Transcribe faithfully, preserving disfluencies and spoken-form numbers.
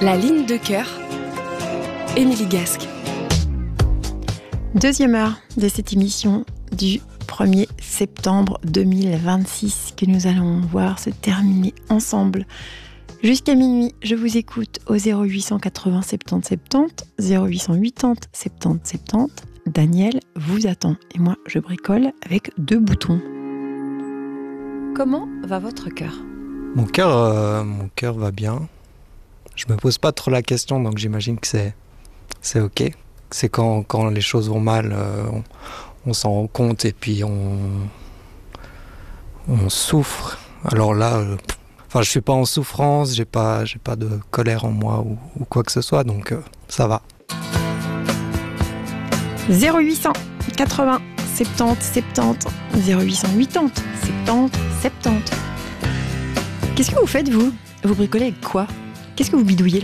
La ligne de cœur, Émilie Gasque. Deuxième heure de cette émission du premier septembre deux mille vingt-six que nous allons voir se terminer ensemble. Jusqu'à minuit, je vous écoute au zéro huit cent quatre-vingts soixante-dix soixante-dix, zéro huit cent quatre-vingts soixante-dix soixante-dix. Daniel vous attend et moi je bricole avec deux boutons. Comment va votre cœur ? Mon cœur, euh, mon cœur va bien. Je me pose pas trop la question, donc j'imagine que c'est, c'est ok. C'est quand, quand les choses vont mal, euh, on, on s'en rend compte et puis on, on souffre. Alors là, euh, enfin, je suis pas en souffrance, j'ai pas, j'ai pas de colère en moi ou, ou quoi que ce soit, donc euh, ça va. zéro huit cent quatre-vingts soixante-dix soixante-dix, zéro huit cent quatre-vingts soixante-dix soixante-dix. Qu'est-ce que vous faites, vous ? Vous bricolez avec quoi ? Qu'est-ce que vous bidouillez là ?